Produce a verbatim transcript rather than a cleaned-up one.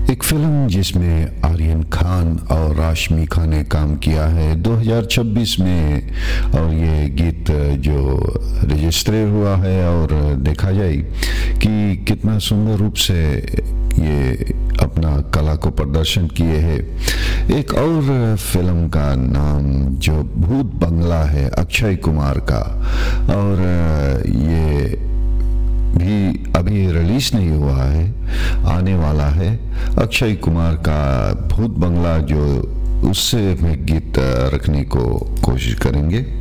एक फिल्म जिसमें आर्यन खान और राशमिका ने काम किया है दो हज़ार छब्बीस में, और ये गीत जो रजिस्टर हुआ है और देखा जाए कि कितना सुंदर रूप से ये अपना कला को प्रदर्शन किए हैं। एक और फिल्म का नाम जो भूत बंगला है अक्षय कुमार का, और ये भी अभी रिलीज नहीं हुआ है, आने वाला है। अक्षय कुमार का भूत बंगला जो उससे भी गीत रखने को कोशिश करेंगे।